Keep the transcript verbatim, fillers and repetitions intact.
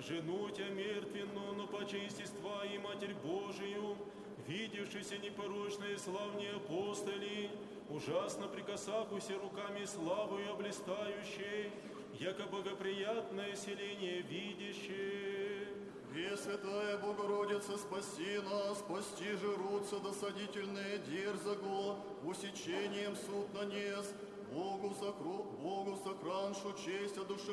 жену тебя мертвенную, но поче естества и Матерь Божию, видевшися непорочные славные апостоли, ужасно прикасавшися руками славою облистающей, яко богоприятное селение видящее. Пресвятая Богородица, спаси нас, спасти же рутся досадительные дерзаго, усечением суд нанес, Богу, сокру, Богу сокраншу честь, а душе